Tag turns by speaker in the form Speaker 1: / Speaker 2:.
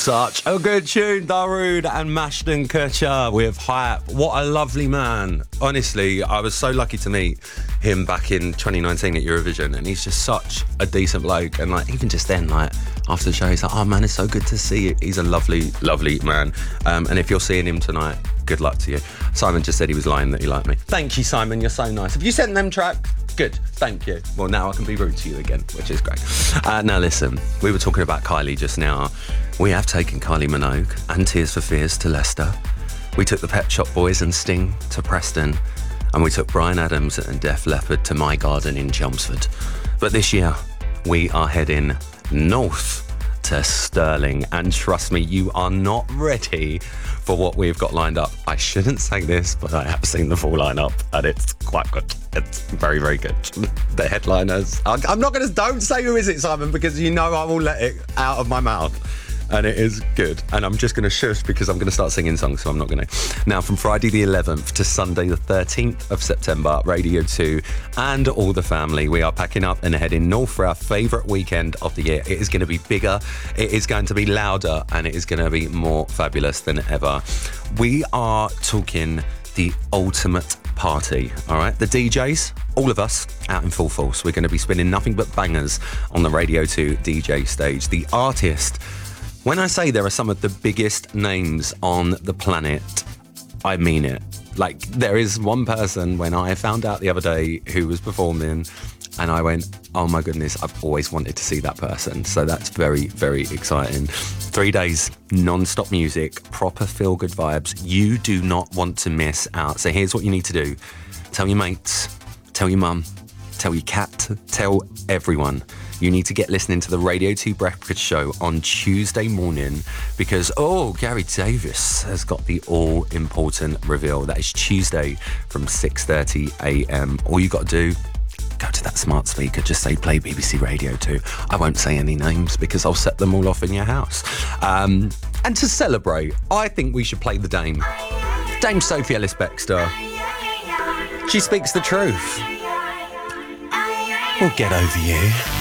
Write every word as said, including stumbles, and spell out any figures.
Speaker 1: Such a good tune, Darude and Mashton Kutcher with Hype. What a lovely man. Honestly, I was so lucky to meet him back in twenty nineteen at Eurovision, and he's just such a decent bloke. And like, even just then, like after the show, he's like, oh man, it's so good to see you. He's a lovely, lovely man. Um, and if you're seeing him tonight, good luck to you. Simon just said he was lying that he liked me. Thank you, Simon. You're so nice. Have you sent them tracks? Good, thank you. Well, now I can be rude to you again, which is great. Uh, now listen, we were talking about Kylie just now. We have taken Kylie Minogue and Tears for Fears to Leicester. We took the Pet Shop Boys and Sting to Preston. And we took Bryan Adams and Def Leppard to My Garden in Chelmsford. But this year, we are heading north to Stirling. And trust me, you are not ready for what we've got lined up. I shouldn't say this, but I have seen the full lineup, and it's quite good. It's very, very good. The headliners. I'm not going to... Don't say who is it, Simon, because you know I will let it out of my mouth. And it is good. And I'm just going to shush because I'm going to start singing songs, so I'm not going to. Now, from Friday the eleventh to Sunday the thirteenth of September, Radio two and all the family, we are packing up and heading north for our favourite weekend of the year. It is going to be bigger, it is going to be louder, and it is going to be more fabulous than ever. We are talking the ultimate party, all right? The D Js, all of us, out in full force. We're going to be spinning nothing but bangers on the Radio two D J stage. The artist... When I say there are some of the biggest names on the planet, I mean it. Like, there is one person when I found out the other day who was performing, and I went, oh my goodness, I've always wanted to see that person. So that's very, very exciting. Three days, non-stop music, proper feel-good vibes. You do not want to miss out. So here's what you need to do. Tell your mates, tell your mum, tell your cat, tell everyone. You need to get listening to the Radio two Breakfast Show on Tuesday morning because, oh, Gary Davis has got the all-important reveal. That is Tuesday from six thirty a.m. All you got to do, go to that smart speaker, just say play B B C Radio two. I won't say any names because I'll set them all off in your house. Um, and to celebrate, I think we should play the Dame. Dame Sophie Ellis-Bextor. She speaks the truth. We'll get over you.